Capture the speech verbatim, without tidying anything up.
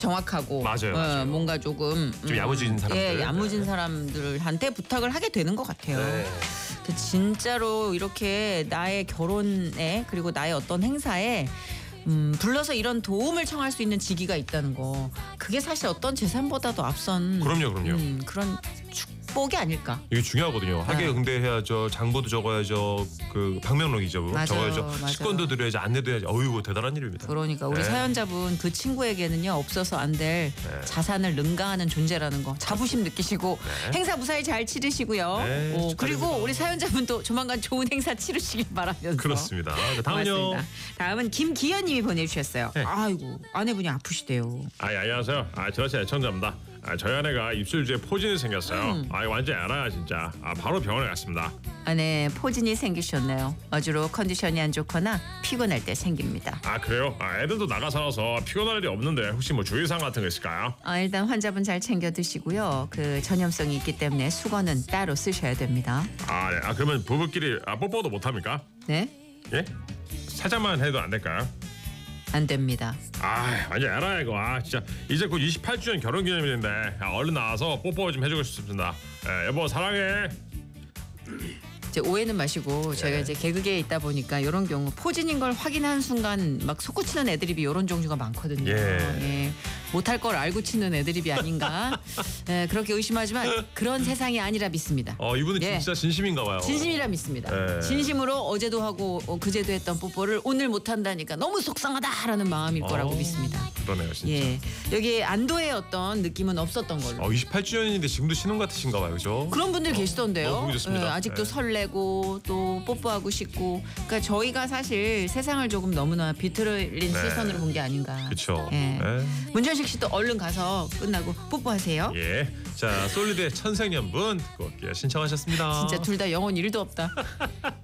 정확하고 맞아요, 어, 맞아요. 뭔가 조금 좀 야무진 사람들. 예, 야무진 네. 사람들한테 부탁을 하게 되는 것 같아요. 네. 그 진짜로 이렇게 나의 결혼에 그리고 나의 어떤 행사에 음, 불러서 이런 도움을 청할 수 있는 직위가 있다는 거 그게 사실 어떤 재산보다도 앞선 그럼요, 그럼요. 음, 그런 축복이 아닐까. 이게 중요하거든요. 하계 네. 응대해야죠. 장보도 적어야죠. 그 방명록이죠. 맞아요, 적어야죠. 맞아요. 식권도 드려야죠. 안내도 해야죠. 어이구 대단한 일입니다. 그러니까 우리 네. 사연자분 그 친구에게는요 없어서 안 될 네. 자산을 능가하는 존재라는 거 자부심 느끼시고 네. 행사 무사히 잘 치르시고요. 네, 오, 축하드립니다. 그리고 우리 사연자분도 조만간 좋은 행사 치르시길 바라면서 그렇습니다. 자, 다음은요. 고맙습니다. 다음은 김기현님이 보내주셨어요. 네. 아이고 아내분이 아프시대요. 아, 안녕하세요. 아, 저씨 애청자입니다. 아, 저희 아내가 입술주에 포진이 생겼어요. 음. 아, 완전 알아야 진짜. 아, 바로 병원에 갔습니다. 아내 포진이 생기셨네요. 어주로 컨디션이 안 좋거나 피곤할 때 생깁니다. 아, 그래요? 아, 애들도 나가 살아서 피곤할 일이 없는데 혹시 뭐 주의사항 같은 거 있을까요? 아, 일단 환자분 잘 챙겨 드시고요. 그 전염성이 있기 때문에 수건은 따로 쓰셔야 됩니다. 아, 네. 아, 그러면 부부끼리 아, 뽀뽀도 못 합니까? 네? 예? 살짝만 해도 안 될까요? 안 됩니다. 아, 완전 알아야 이거. 아, 진짜 이제 곧 이십팔 주년 결혼 기념일인데 아, 얼른 나와서 뽀뽀 좀 해주고 싶습니다. 예, 여보 사랑해. 이제 오해는 마시고 저희가 네. 이제 개그계에 있다 보니까 이런 경우 포진인 걸 확인한 순간 막 솟구치는 애드립이 이런 종류가 많거든요. 예. 예. 못할 걸 알고 치는 애드립이 아닌가. 예, 그렇게 의심하지만 그런 세상이 아니라 믿습니다. 어 이분은 예. 진짜 진심인가 봐요. 진심이라 믿습니다. 예. 진심으로 어제도 하고 어, 그제도 했던 뽀뽀를 오늘 못한다니까 너무 속상하다라는 마음일 거라고 어, 믿습니다. 그러네요, 진짜. 예, 여기 안도의 어떤 느낌은 없었던 걸로. 어 이십팔 주년인데 지금도 신혼 같으신가 봐요, 그죠? 그런 분들 계시던데요. 어, 보기 좋습니다. 예, 아직도 네. 설레고 또 뽀뽀하고 싶고. 그러니까 저희가 사실 세상을 조금 너무나 비틀린 네. 시선으로 본 게 아닌가. 그렇죠. 예. 예. 문전식 씨도 얼른 가서 끝나고 뽀뽀하세요. 예. 자, 솔리드의 천생연분 듣고 올게요. 신청하셨습니다. 진짜 둘 다 영혼 일도 없다.